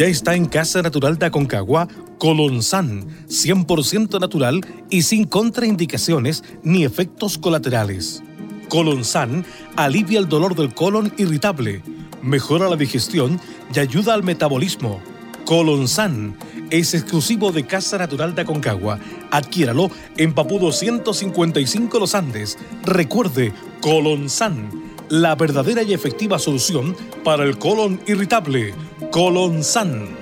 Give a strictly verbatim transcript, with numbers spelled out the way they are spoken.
Ya está en Casa Natural de Aconcagua Colonsan, cien por ciento natural y sin contraindicaciones ni efectos colaterales. Colonsan alivia el dolor del colon irritable, mejora la digestión y ayuda al metabolismo. Colonsan es exclusivo de Casa Natural de Aconcagua. Adquiéralo en Papudo ciento cincuenta y cinco Los Andes. Recuerde, Colonsan, la verdadera y efectiva solución para el colon irritable. Colonsan.